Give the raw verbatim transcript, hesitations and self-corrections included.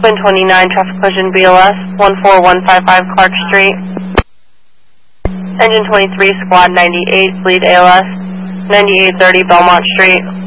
Twin twenty-nine, traffic collision B L S, one four one five five Clark Street. Engine twenty-three, squad ninety-eight, bleed A L S, ninety-eight thirty Belmont Street.